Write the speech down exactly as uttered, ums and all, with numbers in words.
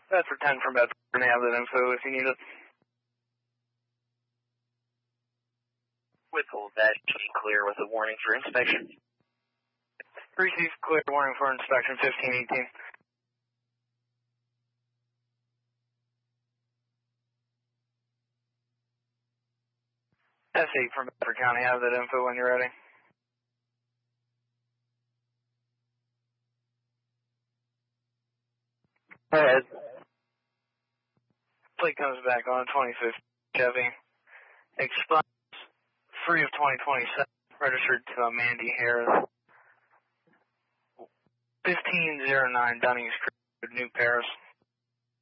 Bedford ten from Bedford, and have that info if you need it. Withhold that, clear with a warning for inspection. Receive clear warning for inspection fifteen eighteen. S eight from Bedford County, have that info when you're ready. Go ahead. Plate comes back on twenty-fifth Chevy. Express, free of twenty twenty-seven, registered to uh, Mandy Harris. fifteen oh nine Dunnings Creek, New Paris.